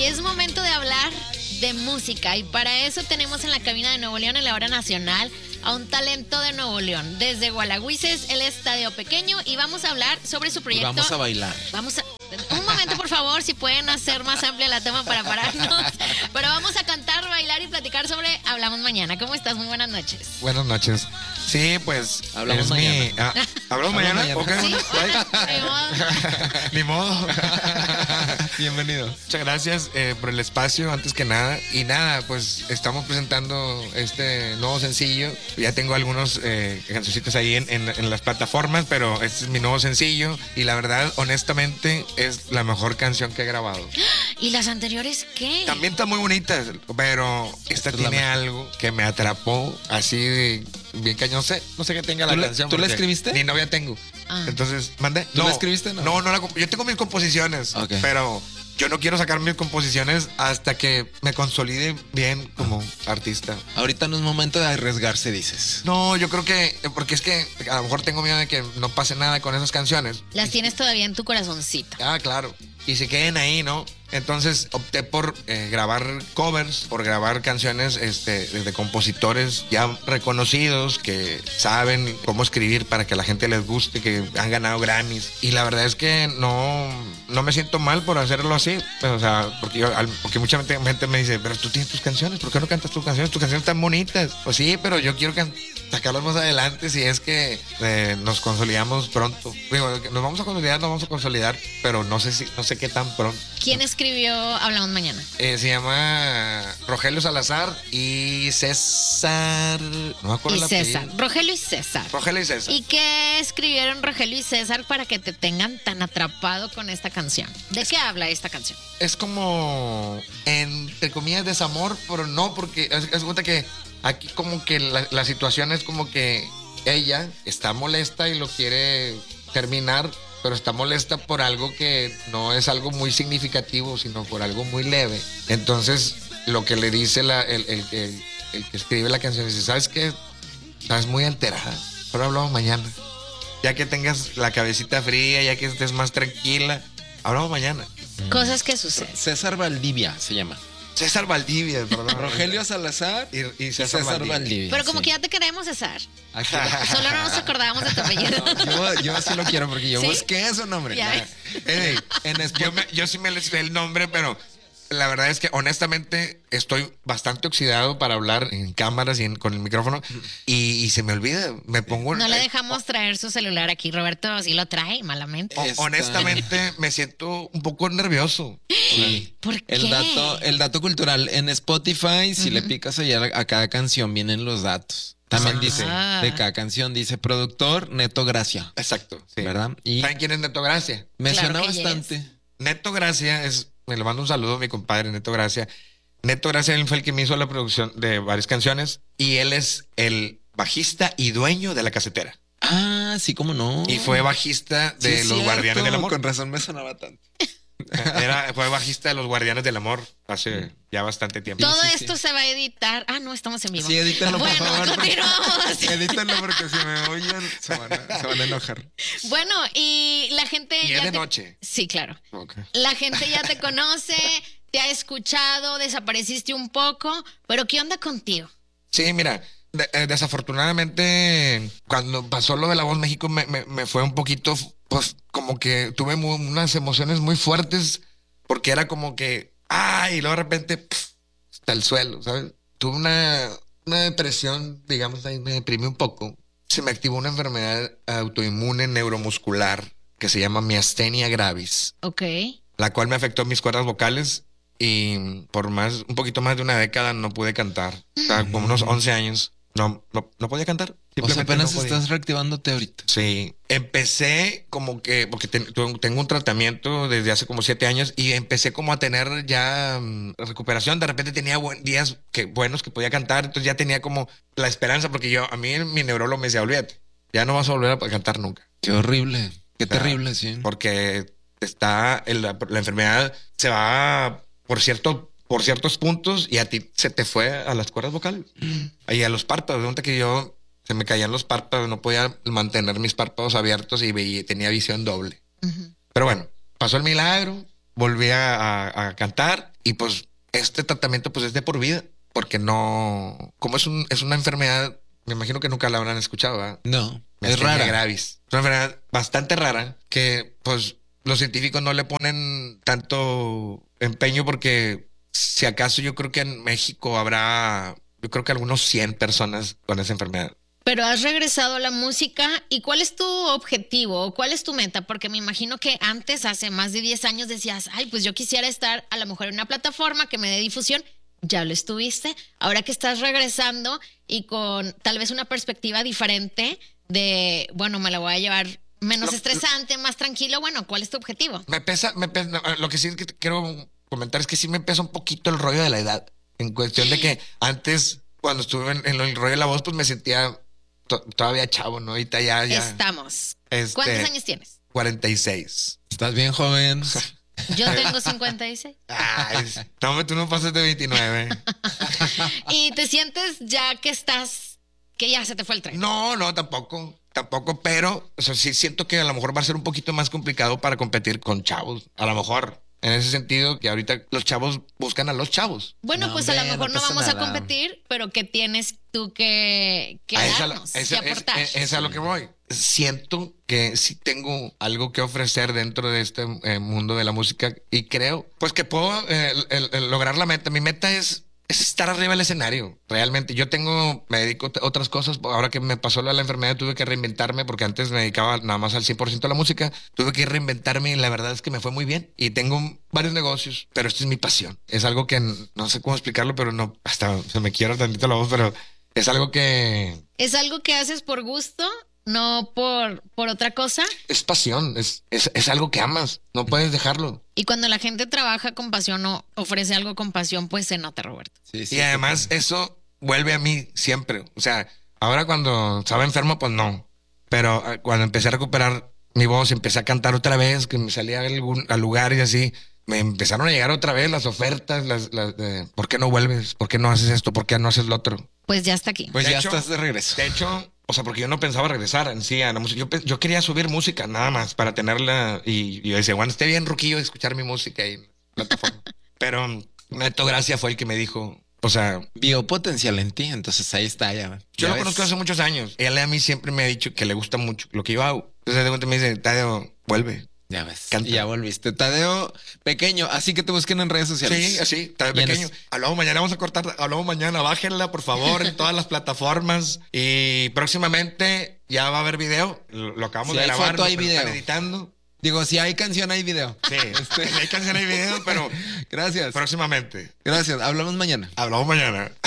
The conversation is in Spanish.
Y es momento de hablar de música. Y para eso tenemos en la cabina de Nuevo León, en la hora nacional, a un talento de Nuevo León. Desde Gualahuises, el Estadio Pequeño. Y vamos a hablar sobre su proyecto. Vamos a bailar. Un momento, por favor, si pueden hacer más amplia la toma para pararnos. Pero vamos a cantar, bailar y platicar sobre Hablamos Mañana. ¿Cómo estás? Muy buenas noches. Buenas noches. Sí, pues. Hablamos mañana. ¿Hablamos mañana? Ok. Sí, Ni modo. Bienvenido. Muchas gracias por el espacio, antes que nada. Y nada, pues estamos presentando este nuevo sencillo. Ya tengo algunos cancioncitos ahí en las plataformas, pero este es mi nuevo sencillo. Y la verdad, honestamente, es la mejor canción que he grabado. ¿Y las anteriores qué? También está muy bonita, pero esta tiene algo que me atrapó así de bien cañón. No sé qué tenga la canción. ¿Tú la escribiste? Ni novia tengo. Entonces, ¿mande? ¿Tú la escribiste? No, yo tengo mis composiciones, pero yo no quiero sacar mis composiciones hasta que me consolide bien como artista. Ahorita no es momento de arriesgarse, dices. No, yo creo que, porque es que a lo mejor tengo miedo de que no pase nada con esas canciones. Las tienes todavía en tu corazoncito. Ah, claro. Y se queden ahí, ¿no? Entonces opté por grabar covers, por grabar canciones de compositores ya reconocidos que saben cómo escribir para que a la gente les guste, que han ganado Grammys. Y la verdad es que no me siento mal por hacerlo así. O sea, porque mucha gente me dice, pero tú tienes tus canciones, ¿por qué no cantas tus canciones? Tus canciones están bonitas. Pues sí, pero yo quiero sacarlas más adelante si es que nos consolidamos pronto. Digo, nos vamos a consolidar, pero no sé qué tan pronto. ¿Quién escribió Hablamos Mañana? Se llama Rogelio Salazar y César. No me acuerdo Y el César. apellido. Rogelio y César. Rogelio y César. ¿Y qué escribieron Rogelio y César para que te tengan tan atrapado con esta canción? ¿De qué habla esta canción? Es como, entre comillas, desamor, pero no, porque es cuenta que aquí como que la situación es como que ella está molesta y lo quiere terminar, pero está molesta por algo que no es algo muy significativo, sino por algo muy leve. Entonces, lo que le dice el que escribe la canción, dice, ¿sabes qué? Estás muy alterada, pero hablamos mañana. Ya que tengas la cabecita fría, ya que estés más tranquila, hablamos mañana. Cosas que suceden. César Valdivia se llama. César Valdivia, perdón. Rogelio Salazar y César Valdivia. Pero como sí. que ya te queremos, César. Aquí. Solo no nos acordábamos de tu apellido. Yo sí lo quiero porque yo ¿Sí? busqué eso, nombre. Ya. Yo sí me les sé el nombre, pero la verdad es que honestamente estoy bastante oxidado para hablar en cámaras y con el micrófono y se me olvida, me pongo... No le dejamos traer su celular aquí. Roberto sí lo trae malamente. Honestamente me siento un poco nervioso. Sí. ¿Por qué? El dato cultural en Spotify, si le picas allá a cada canción vienen los datos. También dice, de cada canción dice productor Neto Gracia. Exacto, sí. ¿Verdad? Y ¿Saben quién es Neto Gracia? me Claro suena que yes. bastante. Neto Gracia me le mando un saludo a mi compadre Neto Gracia. Neto Gracia él fue el que me hizo la producción de varias canciones y él es el bajista y dueño de La Casetera. Ah, sí, cómo no. Y fue bajista de Sí, es Los cierto. Guardianes del Amor. Con razón me sonaba tanto. Fue bajista de Los Guardianes del Amor hace ya bastante tiempo. Todo Sí, esto se va a editar. Ah, no, estamos en vivo. Sí, edítenlo, por Bueno, favor. continuamos. Edítenlo porque si me oyen se van a enojar. Bueno, y la gente Y ya es de te- noche. Sí, claro. Okay. La gente ya te conoce, te ha escuchado, desapareciste un poco, pero ¿qué onda contigo? Sí, mira, desafortunadamente cuando pasó lo de La Voz México me fue un poquito, pues como que tuve unas emociones muy fuertes porque era como que, y luego de repente, hasta el suelo, ¿sabes? Tuve una depresión, digamos, ahí me deprimí un poco. Se me activó una enfermedad autoinmune neuromuscular que se llama miastenia gravis, Ok. la cual me afectó mis cuerdas vocales y por un poquito más de una década no pude cantar. O sea, como unos 11 años no podía cantar. O sea, Simplemente apenas no podía. estás reactivándote ahorita. Sí, empecé como que, porque tengo un tratamiento desde hace como 7 años y empecé como a tener ya recuperación. De repente tenía días buenos que podía cantar, entonces ya tenía como la esperanza, porque a mí mi neurólogo me decía, olvídate, ya no vas a volver a cantar nunca. Qué horrible. Qué O sea, terrible, sí. Porque la enfermedad se va por ciertos puntos y a ti se te fue a las cuerdas vocales y a los párpados. De cuenta que se me caían los párpados, no podía mantener mis párpados abiertos y tenía visión doble. Pero bueno, pasó el milagro volví a cantar y pues este tratamiento pues es de por vida, porque no, como es una enfermedad, me imagino que nunca la habrán escuchado, ¿verdad? No, es Miastenia rara. gravis. Es una enfermedad bastante rara que pues los científicos no le ponen tanto empeño porque si acaso yo creo que en México habrá, yo creo que algunos 100 personas con esa enfermedad. Pero has regresado a la música y ¿cuál es tu objetivo o cuál es tu meta? Porque me imagino que antes, hace más de 10 años decías, ay, pues yo quisiera estar a lo mejor en una plataforma que me dé difusión. Ya lo estuviste. Ahora que estás regresando y con tal vez una perspectiva diferente de, bueno, me la voy a llevar menos estresante, más tranquilo. Bueno, ¿cuál es tu objetivo? Me pesa, no, lo que sí es que te quiero comentar es que sí me pesa un poquito el rollo de la edad. En cuestión de que antes, cuando estuve en el rollo de la voz, pues me sentía todavía chavo, ¿no? Ahorita ya. Estamos. ¿Cuántos años tienes? 46. Estás bien joven. Yo tengo 56. Ay, no, tú no pasas de 29. ¿Y te sientes ya que estás, que ya se te fue el tren? No, tampoco, pero o sea, sí siento que a lo mejor va a ser un poquito más complicado para competir con chavos, a lo mejor. En ese sentido, que ahorita los chavos buscan a los chavos. Bueno, No, pues hombre, a lo mejor no no pasa vamos a nada. competir, pero ¿qué tienes tú que darnos, que aportar? Es a lo que voy. Siento que sí tengo algo que ofrecer dentro de este mundo de la música y creo pues que puedo el lograr la meta. Mi meta es estar arriba del escenario. Realmente yo me dedico a otras cosas. Ahora que me pasó la enfermedad tuve que reinventarme porque antes me dedicaba nada más al 100% a la música. Tuve que reinventarme y la verdad es que me fue muy bien. Y tengo varios negocios, pero esta es mi pasión. Es algo que no sé cómo explicarlo, pero no, hasta se me quiebra tantito la voz, pero es algo que... ¿Es algo que haces por gusto, no por otra cosa? Es pasión, es algo que amas, no puedes dejarlo. Y cuando la gente trabaja con pasión o ofrece algo con pasión, pues se nota, Roberto. Sí, Y además eso vuelve a mí siempre. O sea, ahora cuando estaba enfermo, pues no. Pero cuando empecé a recuperar mi voz, empecé a cantar otra vez, que me salía al lugar y así, me empezaron a llegar otra vez las ofertas, ¿por qué no vuelves? ¿Por qué no haces esto? ¿Por qué no haces lo otro? Pues ya está aquí. Pues De ya hecho- estás de regreso. De hecho, o sea, porque yo no pensaba regresar en sí a la música. Yo quería subir música nada más para tenerla. Y yo decía, bueno, esté bien, Ruquillo, escuchar mi música ahí en la plataforma. Pero Neto Gracia fue el que me dijo, o sea, Vio potencial en ti, entonces ahí está ya. yo ¿Ya lo ves? conozco hace muchos años. Él a mí siempre me ha dicho que le gusta mucho lo que yo hago. Entonces de repente me dice, Tadeo, vuelve. Ya ves. Canta. Y ya volviste. Tadeo Pequeño, así que te busquen en redes sociales. Sí, así, Tadeo Y en Pequeño. Hablamos mañana, vamos a cortar. Hablamos mañana, bájenla, por favor, en todas las plataformas. Y próximamente ya va a haber video. Lo acabamos Si de hay grabar. foto, hay lo están video. editando. Digo, si hay canción, hay video. Sí, hay canción, hay video, pero Gracias. próximamente. Gracias. Hablamos mañana. Hablamos mañana.